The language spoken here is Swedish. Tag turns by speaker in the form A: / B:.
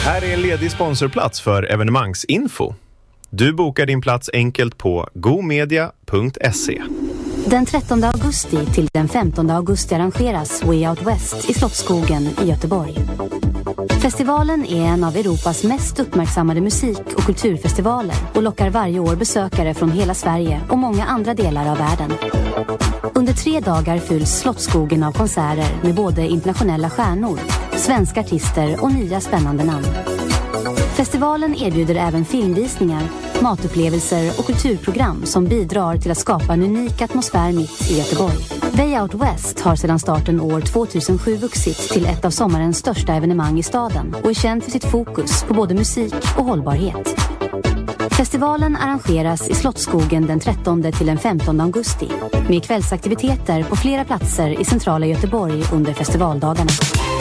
A: Här är en ledig sponsorplats för evenemangsinfo. Du bokar din plats enkelt på gomedia.se.
B: Den 13 augusti till den 15 augusti arrangeras Way Out West i Slottsskogen i Göteborg. Festivalen är en av Europas mest uppmärksammade musik- och kulturfestivaler och lockar varje år besökare från hela Sverige och många andra delar av världen. Under 3 dagar fylls Slottsskogen av konserter med både internationella stjärnor, svenska artister och nya spännande namn. Festivalen erbjuder även filmvisningar, matupplevelser och kulturprogram som bidrar till att skapa en unik atmosfär mitt i Göteborg. Way Out West har sedan starten år 2007 vuxit till ett av sommarens största evenemang i staden och är känd för sitt fokus på både musik och hållbarhet. Festivalen arrangeras i Slottsskogen den 13 till den 15 augusti med kvällsaktiviteter på flera platser i centrala Göteborg under festivaldagarna.